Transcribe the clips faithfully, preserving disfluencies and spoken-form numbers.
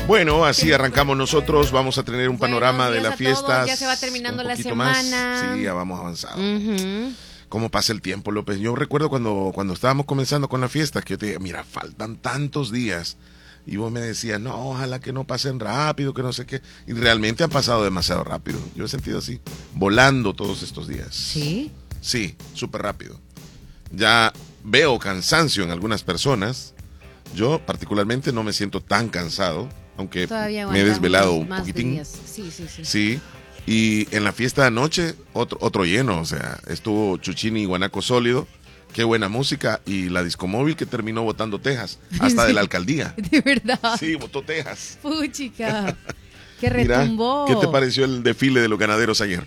Bueno, así arrancamos nosotros. Vamos a tener un panorama de las fiestas. Ya se va terminando la semana. Más. Sí, ya vamos avanzando. Uh-huh. ¿Cómo pasa el tiempo, López? Yo recuerdo cuando, cuando estábamos comenzando con la fiesta, que yo te dije, mira, faltan tantos días. Y vos me decías, no, ojalá que no pasen rápido, que no sé qué. Y realmente han pasado demasiado rápido. Yo he sentido así, volando todos estos días. ¿Sí? Sí, súper rápido. Ya veo cansancio en algunas personas. Yo particularmente no me siento tan cansado, aunque me he desvelado un poquitín. Sí, sí, sí. Sí, y en la fiesta de anoche, otro, otro lleno, o sea, estuvo Chuchini y Guanaco Sólido. Qué buena música, y la discomóvil que terminó votando Texas, hasta sí, de la alcaldía. De verdad. Sí, votó Texas. Puchica, que retumbó. Mira, ¿qué te pareció el desfile de los ganaderos ayer?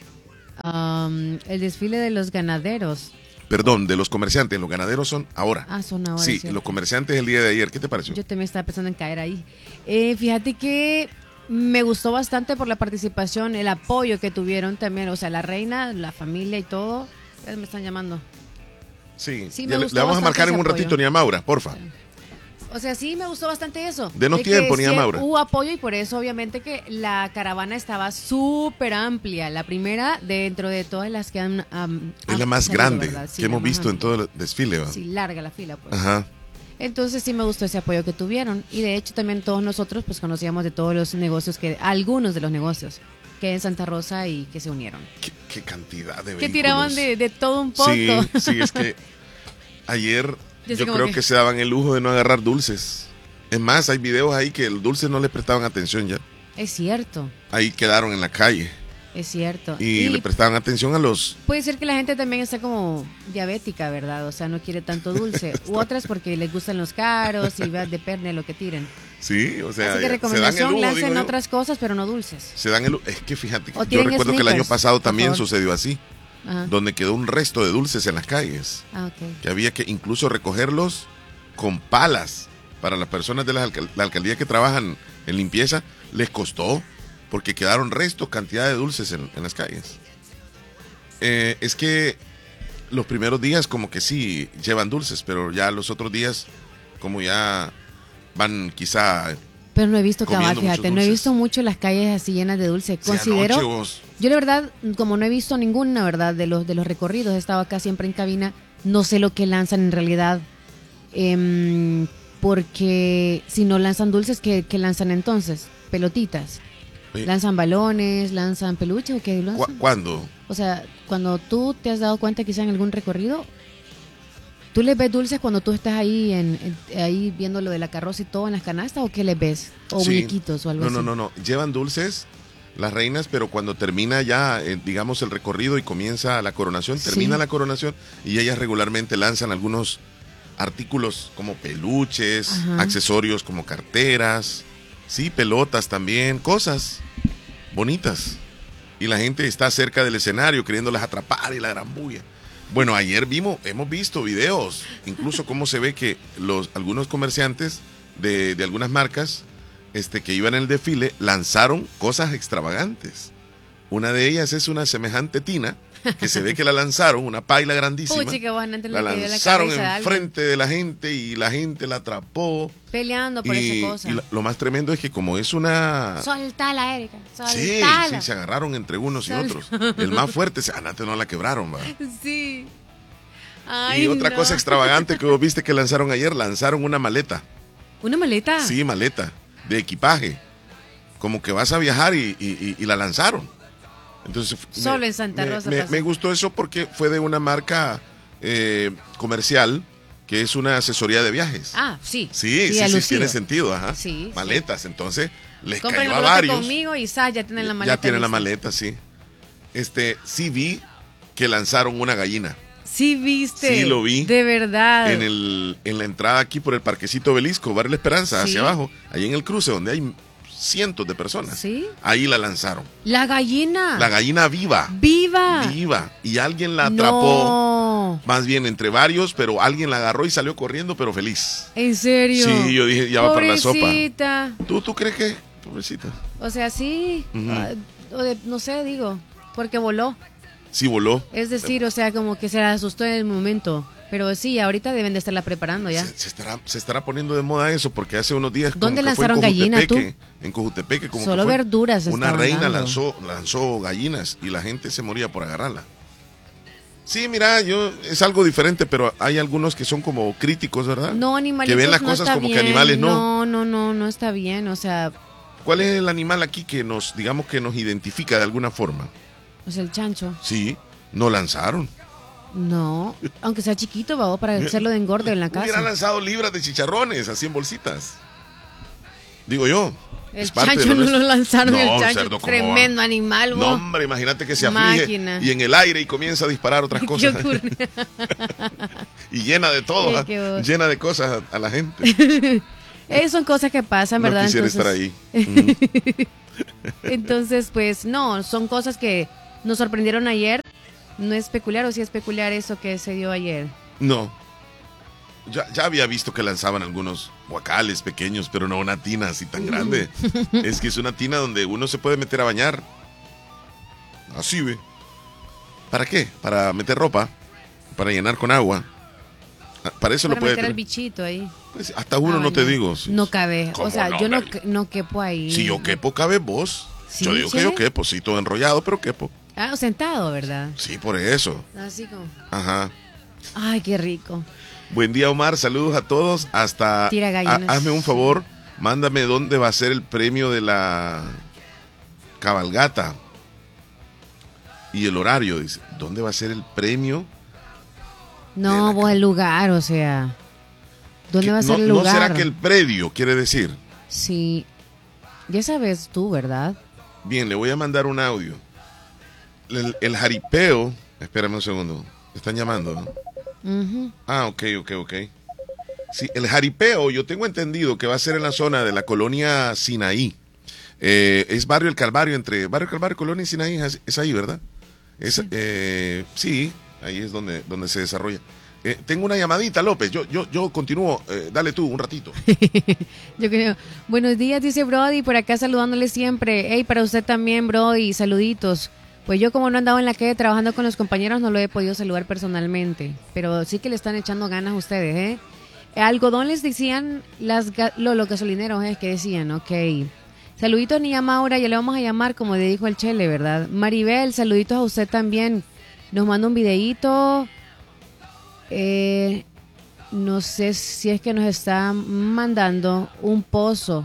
Um, el desfile de los ganaderos. Perdón, de los comerciantes, los ganaderos son ahora. Ah, son ahora. Sí, ¿cierto? Los comerciantes el día de ayer, ¿qué te pareció? Yo también estaba pensando en caer ahí. Eh, fíjate que me gustó bastante por la participación, el apoyo que tuvieron también, o sea, la reina, la familia y todo. Ya me están llamando. Sí, sí le, le vamos a marcar en un ratito, Nia Maura, porfa. O sea, sí, me gustó bastante eso. Denos de tiempo, Nia Maura. Hubo apoyo y por eso, obviamente, que la caravana estaba súper amplia. La primera dentro de todas las que han... Um, es la más salido, grande sí, que hemos visto amplia. En todo el desfile, ¿verdad? Sí, larga la fila, pues. Ajá. Entonces sí me gustó ese apoyo que tuvieron. Y de hecho también todos nosotros pues conocíamos de todos los negocios, que algunos de los negocios que en Santa Rosa y que se unieron. Qué, qué cantidad de vehículos. Que tiraban de, de todo un poco. Sí, sí, es que ayer yo, yo creo que... que se daban el lujo de no agarrar dulces. Es más, hay videos ahí que el dulce no les prestaban atención ya. Es cierto. Ahí quedaron en la calle. Es cierto. Y, y le prestaban atención a los... Puede ser que la gente también está como diabética, ¿verdad? O sea, no quiere tanto dulce. U otras porque les gustan los caros y de perne lo que tiren. Sí, o sea, así que recomendación, lancen otras cosas, pero no dulces. Se dan el... Es que fíjate, yo recuerdo sneakers, que el año pasado también sucedió así. Ajá. Donde quedó un resto de dulces en las calles. Ah, okay. Que había que incluso recogerlos con palas. Para las personas de la, alcal la alcaldía que trabajan en limpieza, les costó, porque quedaron restos, cantidad de dulces en, en las calles. Eh, es que los primeros días como que sí llevan dulces, pero ya los otros días como ya van quizá... Pero no he visto, cabal, fíjate, no he visto mucho las calles así llenas de dulce. Considero, anoche vos... yo la verdad, como no he visto ninguna, verdad, de los, de los recorridos, he estado acá siempre en cabina, no sé lo que lanzan en realidad. Eh, Porque si no lanzan dulces, ¿qué, qué lanzan entonces? Pelotitas. Sí. ¿Lanzan balones? ¿Lanzan peluches o qué lanzan? ¿Cuándo? O sea, cuando tú te has dado cuenta quizá en algún recorrido, ¿tú les ves dulces cuando tú estás ahí en, en ahí viendo lo de la carroza y todo en las canastas o qué les ves? ¿O sí. muñequitos o algo no, así? No, no, no, llevan dulces las reinas, pero cuando termina ya, eh, digamos, el recorrido y comienza la coronación, termina sí. la coronación y ellas regularmente lanzan algunos... artículos como peluches, ajá, accesorios como carteras, sí, pelotas también, cosas bonitas. Y la gente está cerca del escenario queriéndolas atrapar y la gran bulla. Bueno, ayer vimos, hemos visto videos, incluso cómo se ve que los algunos comerciantes de, de algunas marcas este, que iban en el desfile lanzaron cosas extravagantes. Una de ellas es una semejante tina que se ve que la lanzaron, una paila grandísima. Puchi, la lanzaron enfrente de, de la gente y la gente la atrapó. Peleando por y, esa cosa. Y lo, lo más tremendo es que como es una... Soltala, Erika, soltala. Sí, sí, se agarraron entre unos y otros. El más fuerte, antes no la quebraron, ¿va? Sí. Ay, y otra no. cosa extravagante que vos viste que lanzaron ayer, lanzaron una maleta. ¿Una maleta? Sí, maleta, de equipaje. Como que vas a viajar y, y, y, y la lanzaron. Entonces, solo me, en Santa Rosa me, me, me gustó eso porque fue de una marca eh, comercial que es una asesoría de viajes. Ah, sí. Sí, sí, sí, sí tiene sentido, ajá. Sí, maletas, sí. Entonces les compren cayó a varios. Conmigo y ya, ya tienen la maleta. Ya tienen la maleta, sí. Este, sí vi que lanzaron una gallina. Sí viste. Sí lo vi. De verdad. En el en la entrada aquí por el Parquecito Obelisco, Barrio La Esperanza, sí. hacia abajo, ahí en el cruce donde hay cientos de personas. ¿Sí? Ahí la lanzaron. La gallina. La gallina viva. Viva. Viva. Y alguien la atrapó. No. Más bien entre varios, pero alguien la agarró y salió corriendo, pero feliz. ¿En serio? Sí, yo dije, ya va para la sopa. Pobrecita. ¿Tú, tú crees que? Pobrecita. O sea, sí. Uh-huh. o de, no sé, digo, porque voló. Sí, voló. Es decir, o sea, como que se asustó en el momento. Pero sí, ahorita deben de estarla preparando ya. Se, se, estará, se estará poniendo de moda eso, porque hace unos días... ¿Dónde lanzaron gallinas tú? En Cojutepeque, como Solo que fue, verduras una reina dando. lanzó, lanzó gallinas y la gente se moría por agarrarla. Sí, mira, yo es algo diferente, pero hay algunos que son como críticos, ¿verdad? No, animalitos que ven las no cosas está como bien. que animales no. No, no, no, no está bien, o sea... ¿Cuál es el animal aquí que nos, digamos, que nos identifica de alguna forma? Pues el chancho. Sí, no lanzaron. No, aunque sea chiquito, babo, para hacerlo de engorde en la casa. Hubieran lanzado libras de chicharrones, así en bolsitas. Digo yo. El chancho no lo lanzaron, no, el chancho. Cerdo, Tremendo va? animal, bo. No, hombre, imagínate que se aflige Máquina. y en el aire y comienza a disparar otras cosas. Y llena de todo, ¿eh? llena de cosas a, a la gente. Esas son cosas que pasan, ¿verdad? No quisiera Entonces... estar ahí. Entonces, pues, no, son cosas que nos sorprendieron ayer. ¿No es peculiar o sí es peculiar eso que se dio ayer? No. Ya, ya había visto que lanzaban algunos guacales pequeños, pero no una tina así tan grande. Es que es una tina donde uno se puede meter a bañar. Así, ve. ¿Para qué? Para meter ropa, para llenar con agua. Para eso para lo puede meter tener. al bichito ahí. Pues hasta uno ah, no te digo. Sí. No cabe. O sea, no, yo no, no quepo ahí. Si yo quepo, cabe vos. ¿Sí, yo digo che? que yo quepo, sí, todo enrollado, pero quepo. Ah, sentado, ¿verdad? Sí, por eso. Así como. Ajá. Ay, qué rico. Buen día, Omar. Saludos a todos. Hasta. Tira gallinas. Ha, hazme un favor. Mándame dónde va a ser el premio de la cabalgata. Y el horario, dice. ¿Dónde va a ser el premio? No, vos el lugar, o sea. ¿Dónde va a ser no, el lugar? ¿No será que el predio, quiere decir? Sí. Ya sabes tú, ¿verdad? Bien, le voy a mandar un audio. El, el jaripeo. Espérame un segundo. Me están llamando, ¿no? Uh-huh. Ah, ok, ok, ok. Sí, el jaripeo, yo tengo entendido que va a ser en la zona de la colonia Sinaí. Eh, es Barrio El Calvario, entre Barrio El Calvario, Colonia y Sinaí, es, es ahí, ¿verdad? Es, sí. Eh, sí, ahí es donde, donde se desarrolla. Eh, tengo una llamadita, López. Yo, yo, yo continúo. Eh, dale tú un ratito. Yo creo. Buenos días, dice Brody, por acá saludándole siempre. Hey, para usted también, Brody, saluditos. Pues yo como no andaba en la calle trabajando con los compañeros no lo he podido saludar personalmente, pero sí que le están echando ganas a ustedes, ¿eh? Algodón les decían las lo, los gasolineros, ¿eh? Que decían, ok. Saluditos niña Maura, ya le vamos a llamar como le dijo el Chele, ¿verdad? Maribel, saluditos a usted también. Nos manda un videíto. Eh, no sé si es que nos está mandando un pozo.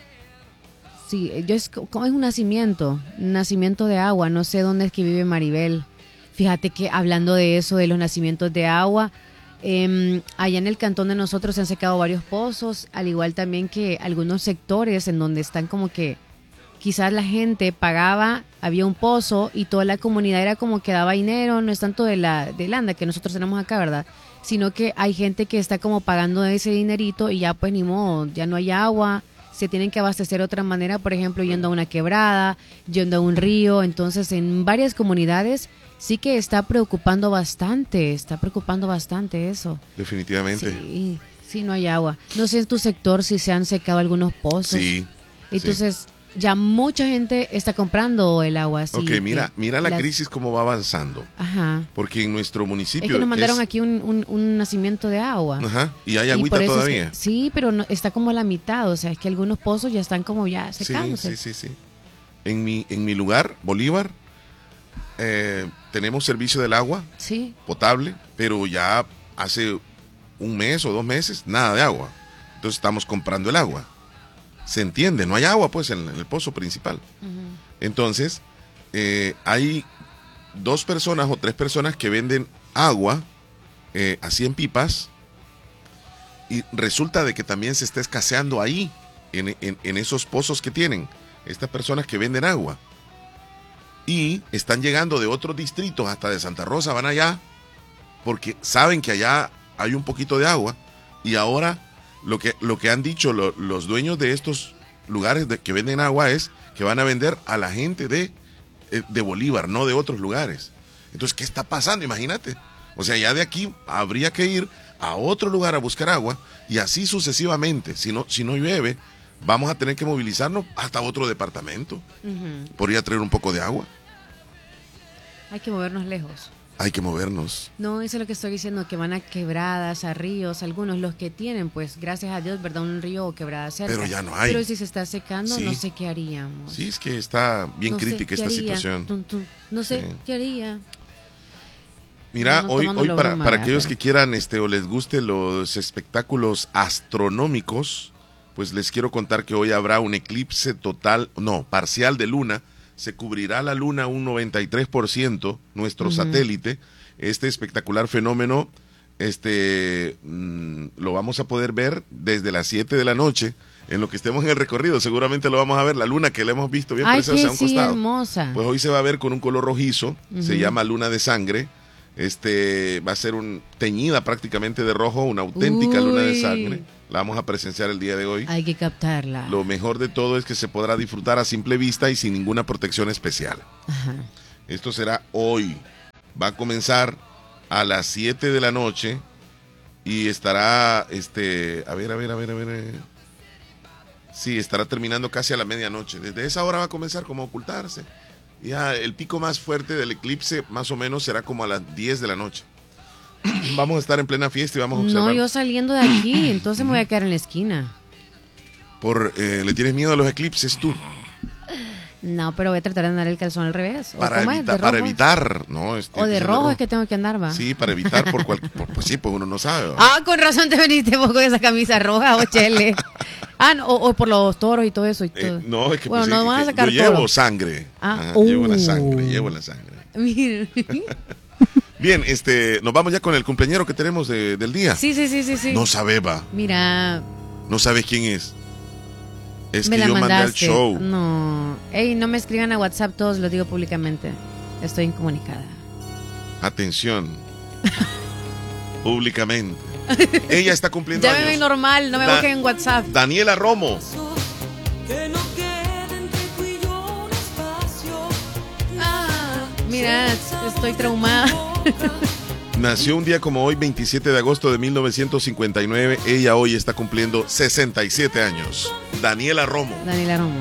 Sí, yo es como es un nacimiento, un nacimiento de agua, no sé dónde es que vive Maribel. Fíjate que hablando de eso, de los nacimientos de agua, eh, allá en el cantón de nosotros se han secado varios pozos, al igual también que algunos sectores en donde están como que quizás la gente pagaba, había un pozo y toda la comunidad era como que daba dinero, no es tanto de la de Landa que nosotros tenemos acá, ¿verdad? Sino que hay gente que está como pagando ese dinerito y ya pues ni modo, ya no hay agua. Se tienen que abastecer de otra manera, por ejemplo, yendo a una quebrada, yendo a un río. Entonces, en varias comunidades sí que está preocupando bastante, está preocupando bastante eso. Definitivamente. Sí, sí, no hay agua. No sé en tu sector si se han secado algunos pozos. Sí. Entonces, sí. Ya mucha gente está comprando el agua. Sí, ok, mira, eh, mira la las... crisis cómo va avanzando. Ajá. Porque en nuestro municipio... Es que nos mandaron es... aquí un, un, un nacimiento de agua. Ajá, y hay agüita y todavía. Es que, sí, pero no, está como a la mitad, o sea, es que algunos pozos ya están como ya secándose. Sí, sí, sí, sí. En mi, en mi lugar, Bolívar, eh, tenemos servicio del agua sí. potable, pero ya hace un mes o dos meses, nada de agua. Entonces estamos comprando el agua. Se entiende, no hay agua pues en el pozo principal. Uh-huh. Entonces, eh, hay dos personas o tres personas que venden agua eh, así en pipas y resulta de que también se está escaseando ahí, en, en, en esos pozos que tienen estas personas que venden agua. Y están llegando de otros distritos, hasta de Santa Rosa, van allá, porque saben que allá hay un poquito de agua y ahora... Lo que, lo que han dicho lo, los dueños de estos lugares de, que venden agua es que van a vender a la gente de, de Bolívar, no de otros lugares. Entonces, ¿qué está pasando? Imagínate. O sea, ya de aquí habría que ir a otro lugar a buscar agua y así sucesivamente. Si no, si no llueve, vamos a tener que movilizarnos hasta otro departamento. Uh-huh. Podría traer un poco de agua. Hay que movernos lejos. Hay que movernos. No, eso es lo que estoy diciendo, que van a quebradas, a ríos, algunos los que tienen, pues gracias a Dios, ¿verdad? Un río o quebrada cerca. Pero ya no hay. Pero si se está secando, Sí. no sé qué haríamos. Sí, es que está bien No sé crítica qué esta haría. situación. Tum, tum. No sé Sí. qué haría. Mira, No, no hoy, tomándolo hoy para, broma, para ¿verdad? aquellos Pero- que quieran este o les guste los espectáculos astronómicos, pues les quiero contar que hoy habrá un eclipse total, no, parcial de luna. Se cubrirá la luna un noventa y tres por ciento, nuestro Ujú. satélite. Este espectacular fenómeno este mm, lo vamos a poder ver desde las siete de la noche. En lo que estemos en el recorrido, seguramente lo vamos a ver. La luna que la hemos visto bien Ay, preciosa que a un sí, costado. hermosa. Pues hoy se va a ver con un color rojizo, se Ujú. llama luna de sangre. Este va a ser un teñida prácticamente de rojo, una auténtica luna de Uy. sangre. La vamos a presenciar el día de hoy. Hay que captarla. Lo mejor de todo es que se podrá disfrutar a simple vista y sin ninguna protección especial. Ajá. Esto será hoy. Va a comenzar a las siete de la noche y estará, este, a ver, a ver, a ver, a ver. eh. Sí, estará terminando casi a la medianoche. Desde esa hora va a comenzar como a ocultarse. Ya el pico más fuerte del eclipse más o menos será como a las diez de la noche. Vamos a estar en plena fiesta y vamos a observar. No, yo saliendo de aquí, entonces me voy a quedar en la esquina. Por, eh, ¿le tienes miedo a los eclipses tú? No, pero voy a tratar de andar el calzón al revés. ¿O Para, cómo es? evita- ¿De para rojo? evitar, ¿no? Este, O de que sea rojo es que tengo que andar, va. Sí, para evitar por cualquier... por- pues sí, pues uno no sabe. ¿va? Ah, con razón te veniste vos con esa camisa roja, o chele. Ah, no, o, o por los toros y todo eso. Y todo. Eh, no, es que, Bueno, pues, no sí, van a que sacar yo llevo todo. sangre. Ah, Ajá, uh. Llevo la sangre, llevo la sangre. Miren. Bien, este, nos vamos ya con el cumpleañero que tenemos de- del día. Sí, sí, sí, sí, sí. No sabe, va. Mira, No sabes quién es. Es me que la yo mandé al mandaste. show. No. Ey, no me escriban a WhatsApp, todos lo digo públicamente. Estoy incomunicada. Atención. Públicamente. Ella está cumpliendo Ya me años. ven normal, no me Da- busquen en WhatsApp. Daniela Romo. Que no quede entre tú y yo un espacio. Ah, mira, estoy traumada. Nació un día como hoy, veintisiete de agosto de mil novecientos cincuenta y nueve. Ella hoy está cumpliendo sesenta y siete años. Daniela Romo. Daniela Romo.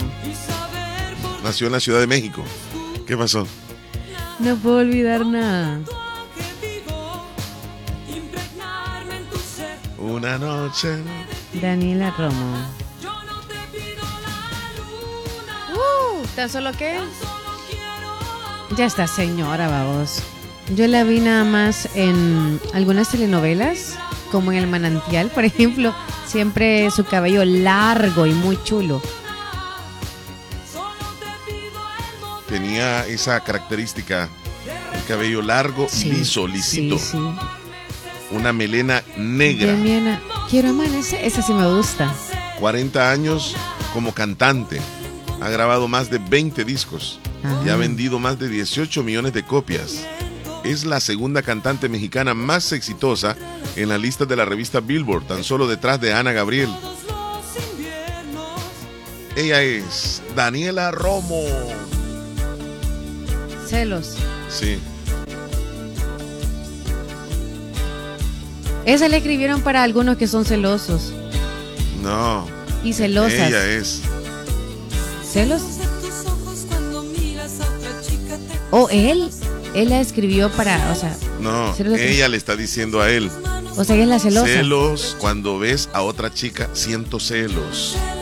Nació en la Ciudad de México. ¿Qué pasó? No puedo olvidar nada. Una noche. Daniela Romo. Uh, ¿tan solo qué? Ya está, señora, babos. Yo la vi nada más en algunas telenovelas, como en El Manantial, por ejemplo. Siempre su cabello largo y muy chulo. Tenía esa característica. El cabello largo, Sí, liso, lisito. Sí, sí. Una melena negra. Demiana, quiero amanecer. Esa sí me gusta. cuarenta años como cantante. Ha grabado más de veinte discos Ajá. y ha vendido más de dieciocho millones de copias. Es la segunda cantante mexicana más exitosa en las listas de la revista Billboard, tan solo detrás de Ana Gabriel. Ella es Daniela Romo. Celos. Sí. Esa le escribieron para algunos que son celosos No. y celosas. Ella es. ¿Celos? O él. Él la escribió para, o sea, No. Celos. Ella le está diciendo a él. o sea, ella es la celosa. Celos, cuando ves a otra chica, siento celos.